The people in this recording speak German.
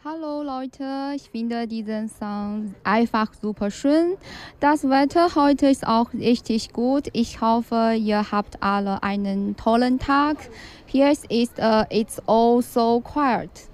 Hallo Leute, ich finde diesen Song einfach super schön. Das Wetter heute ist auch richtig gut. Ich hoffe, ihr habt alle einen tollen Tag. Here is It's all so quiet.